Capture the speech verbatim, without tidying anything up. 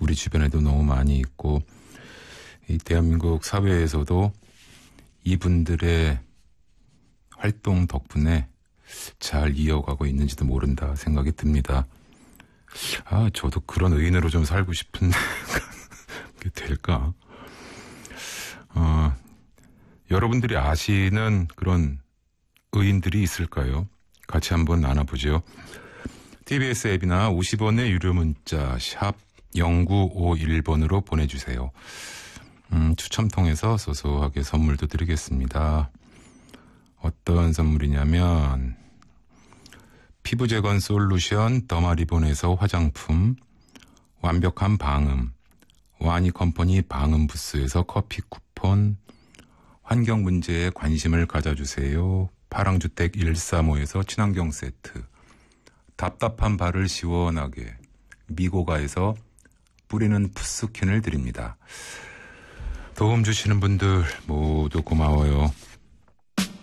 우리 주변에도 너무 많이 있고 이 대한민국 사회에서도 이분들의 활동 덕분에 잘 이어가고 있는지도 모른다 생각이 듭니다. 아, 저도 그런 의인으로 좀 살고 싶은데 그게 될까? 어, 여러분들이 아시는 그런 의인들이 있을까요? 같이 한번 나눠보죠. 티비에스 앱이나 오십 원의 유료 문자 샵 공구오일 번으로 보내주세요. 음, 추첨 통해서 소소하게 선물도 드리겠습니다. 어떤 선물이냐면 피부 재건 솔루션 더마리본에서 화장품, 완벽한 방음, 와니 컴퍼니 방음 부스에서 커피 쿠폰, 환경 문제에 관심을 가져주세요. 파랑주택 일삼오에서 친환경 세트, 답답한 발을 시원하게 미고가에서 뿌리는 푸스킨을 드립니다. 도움 주시는 분들 모두 고마워요.